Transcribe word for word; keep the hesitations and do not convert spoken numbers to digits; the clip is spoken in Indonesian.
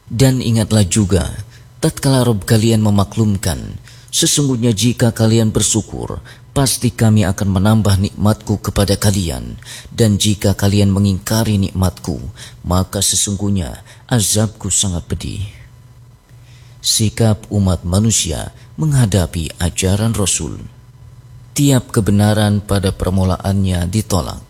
Dan ingatlah juga, tatkala Rabb kalian memaklumkan, sesungguhnya jika kalian bersyukur, pasti kami akan menambah nikmatku kepada kalian. Dan jika kalian mengingkari nikmatku, maka sesungguhnya azabku sangat pedih. Sikap umat manusia menghadapi ajaran Rasul. Tiap kebenaran pada permulaannya ditolak.